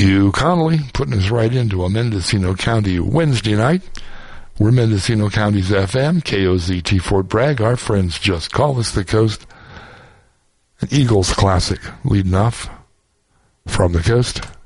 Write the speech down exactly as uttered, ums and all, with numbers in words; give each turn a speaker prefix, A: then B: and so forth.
A: Hugh Connolly putting us right into a Mendocino County Wednesday night. We're Mendocino County's F M, K O Z T Fort Bragg. Our friends just call us the coast. An Eagles classic leading off from the coast.